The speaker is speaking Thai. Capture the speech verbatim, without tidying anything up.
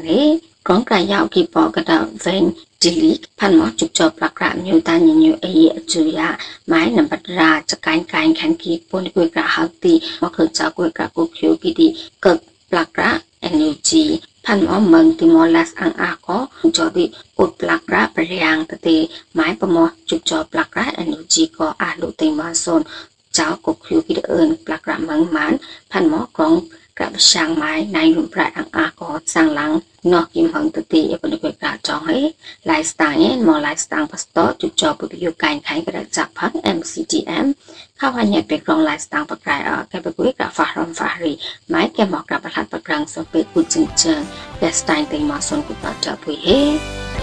เลยกองกายยาวกีปอกระดาเวนจิลิกพันหมอจุกจอบปลักระมิวตานิยูเอเยจุยาไม้นำบัตราจะการการแข่งกีปนกุยกระหักตีมอคือจากกุยกระกุคิวกีดีเกิดปลักระเอนูจีพันหมอเมืองติมอลัสอังอาโกจอดีอุดปลักระปริยังตะตีไม้ประมอจุกจอบปลักระเอนูจีก็อาลุติมาโซนเจ้ากุคิวกีเอิญปลักระเมืองมันพันหมอกรองกระช่างไม้ในหลุมปลายอังอาโกสร้างหลังนอกกิมหังตะตีปนกุยกระจองให้ไลฟ์สไตล์มอไลฟ์สไตล์พาสตอจุกจอบปุยการขายกระจากพัก เอ็ม ซี จี เอ็ม เข้าหันเนี่ยเป็นกรองไลฟ์สไตล์ประกายเออแกไปกุยกระฟาร์มฟารีไม้แกหมอกระประทัดประกรังสเปกุจิงเจิงแต่สไตล์ตีมาส่วนกุตาจับปุยเฮ